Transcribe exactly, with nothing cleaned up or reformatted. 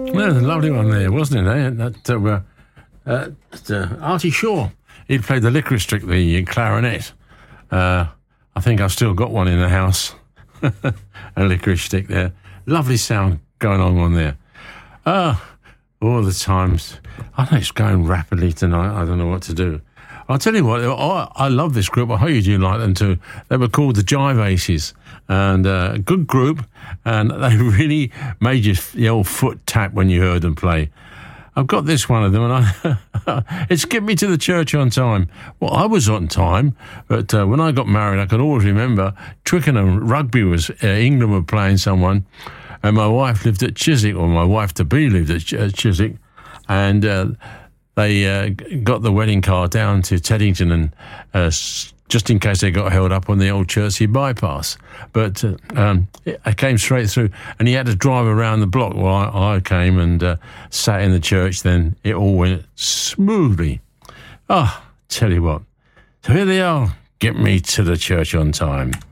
There's a lovely one there, wasn't it? Eh? That, uh, uh, uh, Artie Shaw, he played the licorice stick, the clarinet. Uh, I think I've still got one in the house, a licorice stick there. Lovely sound going on on there. Ah, uh, all the times. I know it's going rapidly tonight. I don't know what to do. I'll tell you what, I, I love this group. I hope you do like them too. They were called the Jive Aces, and a uh, good group, and they really made your, your old foot tap when you heard them play. I've got this one of them, and I it's Get Me to the Church on Time. Well, I was on time, but uh, when I got married, I can always remember Twickenham Rugby was, uh, England were playing someone, and my wife lived at Chiswick, or my wife-to-be lived at Ch- uh, Chiswick, and uh, they uh, got the wedding car down to Teddington, and uh, just in case they got held up on the old Chertsey bypass. But uh, um, I came straight through, and he had to drive around the block. Well, I, I came and uh, sat in the church. Then it all went smoothly. Oh, tell you what. So here they are. Get Me to the Church on Time.